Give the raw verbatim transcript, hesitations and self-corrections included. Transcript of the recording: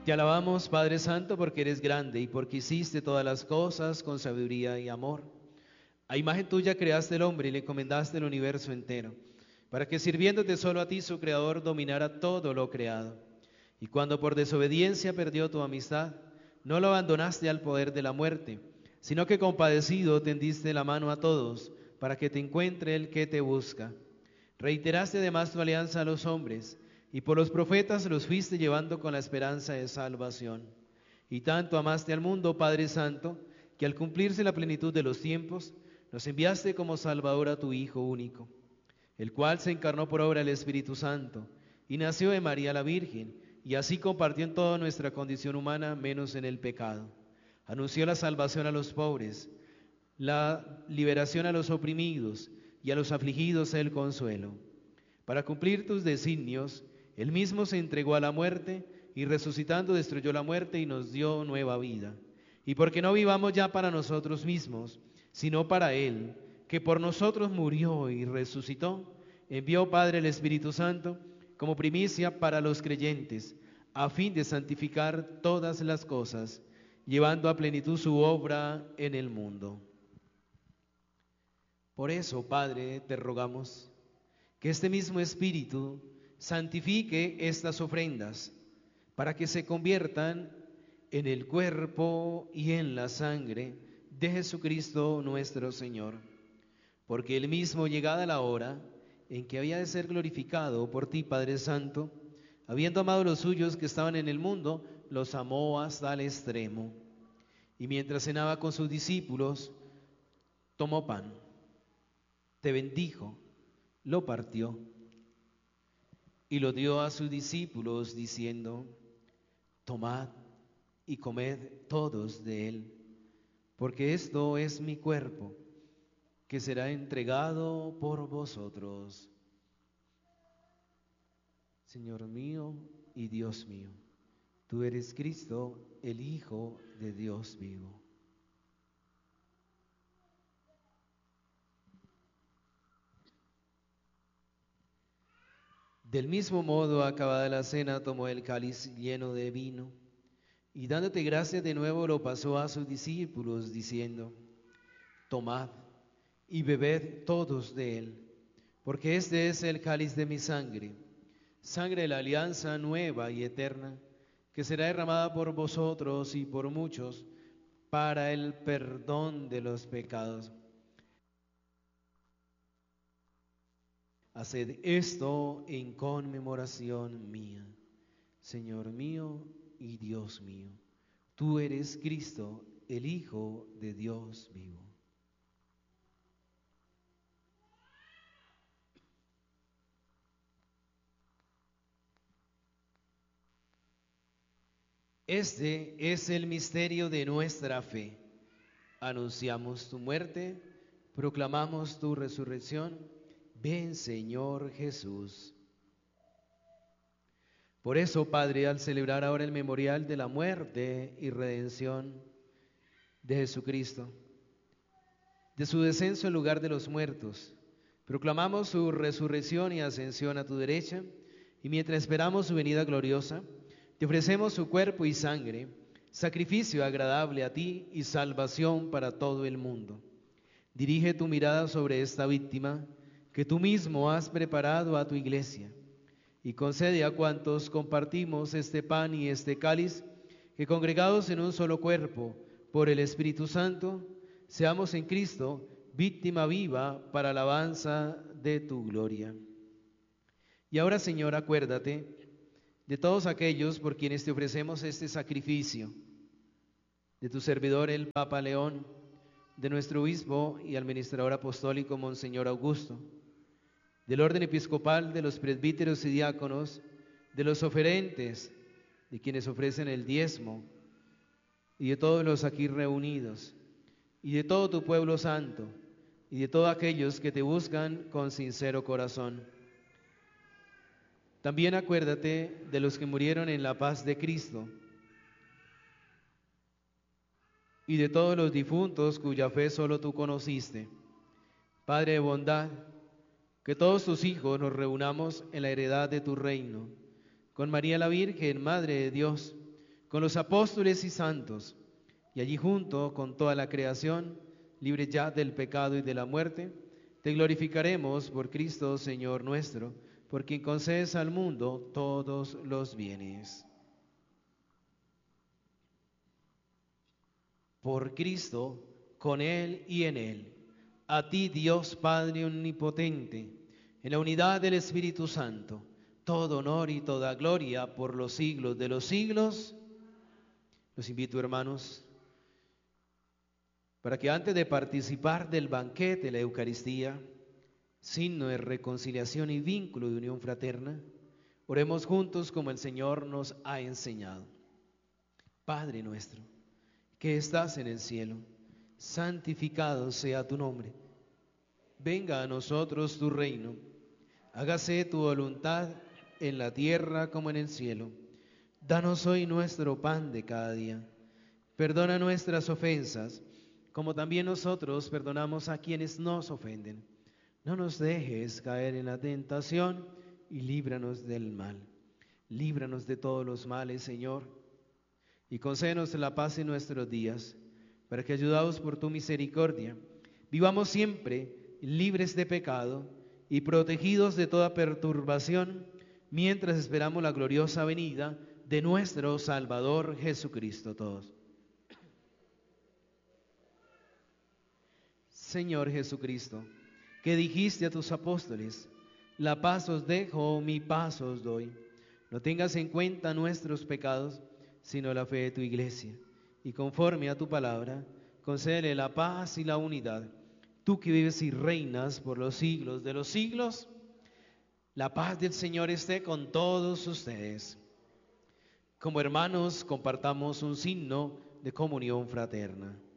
Te alabamos, Padre Santo, porque eres grande y porque hiciste todas las cosas con sabiduría y amor. A imagen tuya creaste el hombre y le encomendaste el universo entero, para que sirviéndote solo a ti, su Creador, dominara todo lo creado. Y cuando por desobediencia perdió tu amistad, no lo abandonaste al poder de la muerte, sino que compadecido tendiste la mano a todos, para que te encuentre el que te busca. Reiteraste además tu alianza a los hombres, y por los profetas los fuiste llevando con la esperanza de salvación. Y tanto amaste al mundo, Padre Santo, que al cumplirse la plenitud de los tiempos, nos enviaste como Salvador a tu Hijo único, el cual se encarnó por obra del Espíritu Santo, y nació de María la Virgen, y así compartió en toda nuestra condición humana, menos en el pecado. Anunció la salvación a los pobres, la liberación a los oprimidos, y a los afligidos el consuelo. Para cumplir tus designios, Él mismo se entregó a la muerte, y resucitando destruyó la muerte y nos dio nueva vida. Y porque no vivamos ya para nosotros mismos, sino para Él, que por nosotros murió y resucitó, envió Padre el Espíritu Santo como primicia para los creyentes, a fin de santificar todas las cosas, llevando a plenitud su obra en el mundo. Por eso, Padre, te rogamos que este mismo Espíritu santifique estas ofrendas, para que se conviertan en el cuerpo y en la sangre de Jesucristo nuestro Señor. Porque Él mismo, llegada la hora en que había de ser glorificado por ti, Padre Santo, habiendo amado a los suyos que estaban en el mundo, los amó hasta el extremo. Y mientras cenaba con sus discípulos, tomó pan, te bendijo, lo partió y lo dio a sus discípulos diciendo: tomad y comed todos de él, porque esto es mi cuerpo, que será entregado por vosotros. Señor mío y Dios mío, tú eres Cristo, el Hijo de Dios vivo. Del mismo modo, acabada la cena, tomó el cáliz lleno de vino, y dándote gracias de nuevo lo pasó a sus discípulos, diciendo: tomad y bebed todos de él, porque este es el cáliz de mi sangre, sangre de la alianza nueva y eterna, que será derramada por vosotros y por muchos para el perdón de los pecados. Haced esto en conmemoración mía. Señor mío y Dios mío, tú eres Cristo, el Hijo de Dios vivo. Este es el misterio de nuestra fe. Anunciamos tu muerte, proclamamos tu resurrección. Ven, Señor Jesús. Por eso, Padre, al celebrar ahora el memorial de la muerte y redención de Jesucristo, de su descenso en lugar de los muertos, proclamamos su resurrección y ascensión a tu derecha, y mientras esperamos su venida gloriosa, te ofrecemos su cuerpo y sangre, sacrificio agradable a ti y salvación para todo el mundo. Dirige tu mirada sobre esta víctima que tú mismo has preparado a tu iglesia, y concede a cuantos compartimos este pan y este cáliz, que congregados en un solo cuerpo por el Espíritu Santo, seamos en Cristo víctima viva para alabanza de tu gloria. Y ahora, Señor, acuérdate de todos aquellos por quienes te ofrecemos este sacrificio, de tu servidor el Papa León, de nuestro obispo y administrador apostólico Monseñor Augusto, del orden episcopal, de los presbíteros y diáconos, de los oferentes, de quienes ofrecen el diezmo, y de todos los aquí reunidos, y de todo tu pueblo santo, y de todos aquellos que te buscan con sincero corazón. También acuérdate de los que murieron en la paz de Cristo, y de todos los difuntos cuya fe solo tú conociste. Padre de bondad, que todos tus hijos nos reunamos en la heredad de tu reino, con María la Virgen, Madre de Dios, con los apóstoles y santos, y allí junto con toda la creación, libre ya del pecado y de la muerte, te glorificaremos por Cristo, Señor nuestro, por quien concedes al mundo todos los bienes. Por Cristo, con Él y en Él, a ti Dios Padre Omnipotente, en la unidad del Espíritu Santo, todo honor y toda gloria por los siglos de los siglos. Los invito, hermanos, para que antes de participar del banquete de la Eucaristía, signo de reconciliación y vínculo de unión fraterna, oremos juntos como el Señor nos ha enseñado. Padre nuestro, que estás en el cielo, santificado sea tu nombre. Venga a nosotros tu reino. Hágase tu voluntad en la tierra como en el cielo. Danos hoy nuestro pan de cada día. Perdona nuestras ofensas, como también nosotros perdonamos a quienes nos ofenden. No nos dejes caer en la tentación y líbranos del mal. Líbranos de todos los males, Señor, y concédenos la paz en nuestros días, para que, ayudados por tu misericordia, vivamos siempre libres de pecado y protegidos de toda perturbación, mientras esperamos la gloriosa venida de nuestro Salvador Jesucristo. Todos. Señor Jesucristo, que dijiste a tus apóstoles: la paz os dejo, mi paz os doy. No tengas en cuenta nuestros pecados, sino la fe de tu iglesia. Y conforme a tu palabra, concédele la paz y la unidad. Tú que vives y reinas por los siglos de los siglos, la paz del Señor esté con todos ustedes. Como hermanos, compartamos un signo de comunión fraterna.